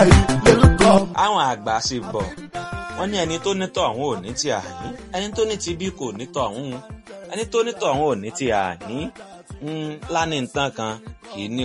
àwọn àgbà sì bọ̀ wọ́n ní ẹni tó nítọ̀ ọ̀hún ò ní ti àyín ẹni tó ní ti bí kò nítọ̀ ọ̀hún ẹni tó nítọ̀ ọ̀hún ò ní ti àyín lánìí nǹkan kan kì í ní